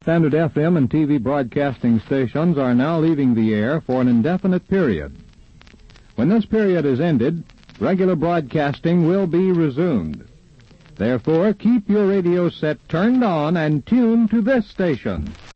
Standard FM and TV broadcasting stations are now leaving the air for an indefinite period. When this period is ended, regular broadcasting will be resumed. Therefore, keep your radio set turned on and tuned to this station.